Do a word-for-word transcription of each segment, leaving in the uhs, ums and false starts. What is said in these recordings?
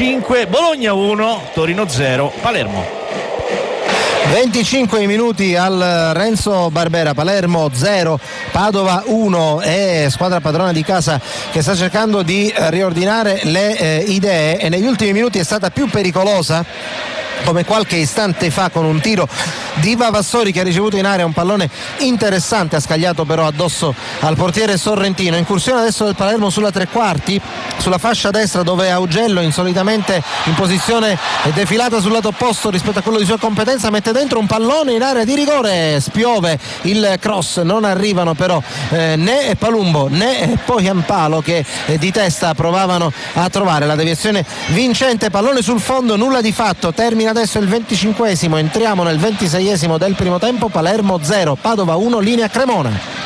cinque, Bologna uno, Torino zero, Palermo. venticinque minuti al Renzo Barbera, Palermo zero, Padova uno. È squadra padrona di casa che sta cercando di riordinare le eh, idee e negli ultimi minuti è stata più pericolosa, come qualche istante fa con un tiro di Vavassori che ha ricevuto in area un pallone interessante, ha scagliato però addosso al portiere sorrentino. Incursione adesso del Palermo sulla tre quarti, sulla fascia destra, dove Augello, insolitamente in posizione defilata sul lato opposto rispetto a quello di sua competenza, mette dentro un pallone in area di rigore, spiove il cross, non arrivano però eh, né Palumbo né Poyampalo che eh, di testa provavano a trovare la deviazione vincente. Pallone sul fondo, nulla di fatto. Termina adesso il venticinquesimo, entriamo nel ventiseiesimo del primo tempo. Palermo zero, Padova uno, linea Cremona.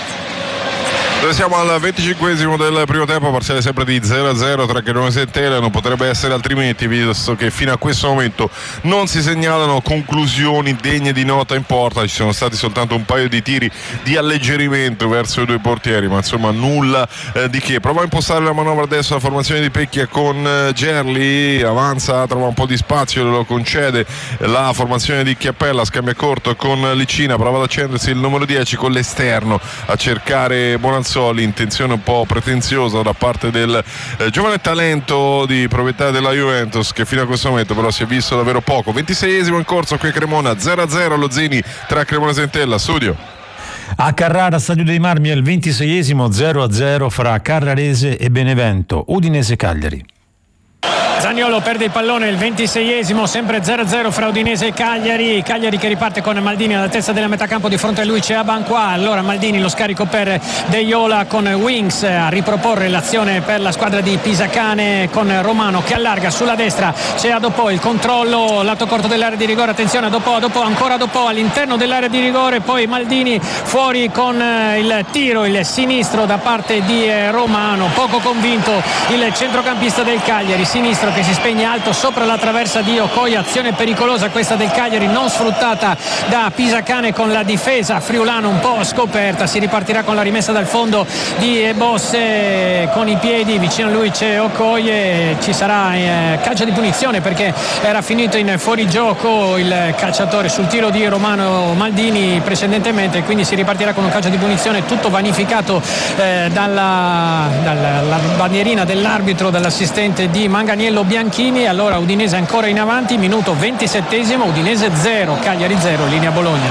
Siamo al venticinquesimo del primo tempo, parziale sempre di zero a zero tra Cremonese e Tela. Non potrebbe essere altrimenti, visto che fino a questo momento non si segnalano conclusioni degne di nota in porta. Ci sono stati soltanto un paio di tiri di alleggerimento verso i due portieri, ma insomma nulla eh, di che. Prova a impostare la manovra adesso la formazione di Pecchia con eh, Gerli, avanza, trova un po' di spazio, lo concede la formazione di Chiappella, scambia corto con Licina, prova ad accendersi il numero dieci con l'esterno a cercare Bonanzoli. Intenzione un po' pretenziosa da parte del eh, giovane talento di proprietà della Juventus, che fino a questo momento però si è visto davvero poco. ventiseiesimo in corso qui a Cremona, zero a zero allo Zini tra Cremonese e Tella. Studio a Carrara, Stadio dei Marmi, è il ventiseiesimo, zero a zero fra Carrarese e Benevento. Udinese Cagliari. Zaniolo perde il pallone, il ventiseiesimo, sempre zero a zero fra Udinese e Cagliari. Cagliari che riparte con Maldini alla testa della metacampo, di fronte a lui c'è Abanqua. Allora Maldini, lo scarico per De Iola con Wings a riproporre l'azione per la squadra di Pisacane, con Romano che allarga sulla destra, c'è Adopò, il controllo lato corto dell'area di rigore, attenzione Adopò, Adopò, ancora Adopò all'interno dell'area di rigore, poi Maldini fuori con il tiro, il sinistro da parte di Romano, poco convinto il centrocampista del Cagliari, sinistro che si spegne alto sopra la traversa di Okoye. Azione pericolosa questa del Cagliari, non sfruttata da Pisacane con la difesa friulana un po' scoperta. Si ripartirà con la rimessa dal fondo di Bosse con i piedi, vicino a lui c'è Okoye. Ci sarà eh, calcio di punizione perché era finito in fuorigioco il calciatore sul tiro di Romano Maldini precedentemente, quindi si ripartirà con un calcio di punizione, tutto vanificato eh, dalla, dalla bandierina dell'arbitro, dall'assistente di Manganiello Bianchini. Allora Udinese ancora in avanti, minuto ventisettesimo, Udinese zero, Cagliari zero, linea Bologna.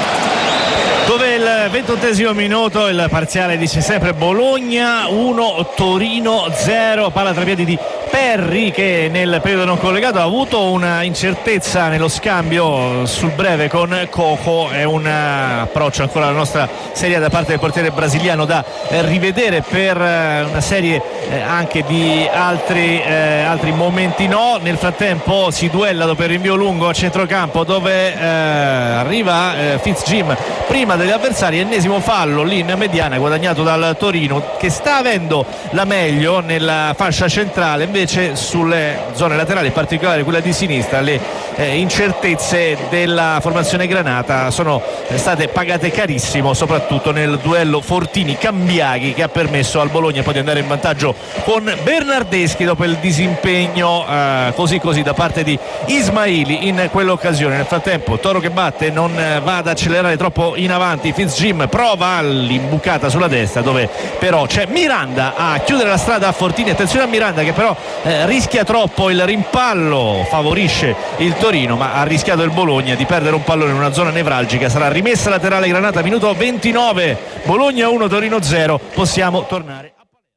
Dove il ventottesimo minuto, il parziale dice sempre Bologna uno, Torino zero, palla tra piedi di Perri che nel periodo non collegato ha avuto una incertezza nello scambio sul breve con Coco. È un approccio ancora alla nostra serie da parte del portiere brasiliano da rivedere per una serie anche di altri, eh, altri momenti no. Nel frattempo si duella dopo il rinvio lungo a centrocampo dove eh, arriva eh, Fitzjim prima degli avversari, ennesimo fallo lì in mediana guadagnato dal Torino, che sta avendo la meglio nella fascia centrale, invece sulle zone laterali, in particolare quella di sinistra, le eh, incertezze della formazione granata sono state pagate carissimo, soprattutto nel duello Fortini-Cambiaghi, che ha permesso al Bologna poi di andare in vantaggio con Bernardeschi dopo il disimpegno eh, così così da parte di Ismaili in quell'occasione. Nel frattempo Toro che batte, non eh, va ad accelerare troppo in avanti, Fitzjim prova l'imbucata sulla destra dove però c'è Miranda a chiudere la strada a Fortini. Attenzione a Miranda che però eh, rischia troppo, il rimpallo favorisce il Torino, ma ha rischiato il Bologna di perdere un pallone in una zona nevralgica. Sarà rimessa laterale granata, minuto ventinove, Bologna uno, Torino zero. Possiamo tornare.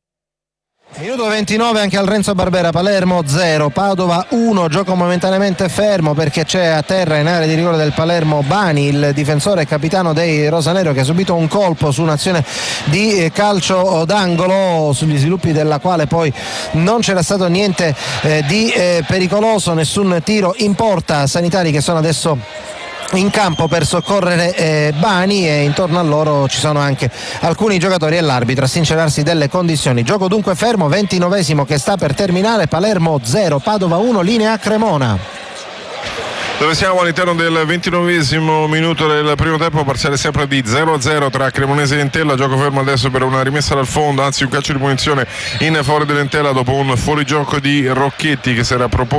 Minuto ventinove anche al Renzo Barbera, Palermo zero, Padova uno, gioco momentaneamente fermo perché c'è a terra in area di rigore del Palermo Bani, il difensore e capitano dei rosanero, che ha subito un colpo su un'azione di calcio d'angolo, sugli sviluppi della quale poi non c'era stato niente eh, di eh, pericoloso, nessun tiro in porta. Sanitari che sono adesso in campo per soccorrere eh, Bani, e intorno a loro ci sono anche alcuni giocatori e l'arbitro a sincerarsi delle condizioni. Gioco dunque fermo, ventinovesimo che sta per terminare, Palermo zero, Padova uno, linea Cremona. Dove siamo all'interno del ventinovesimo minuto del primo tempo, parziale sempre di zero a zero tra Cremonese e Entella. Gioco fermo adesso per una rimessa dal fondo, anzi un calcio di punizione in favore dell'Entella dopo un fuorigioco di Rocchetti che si era proposto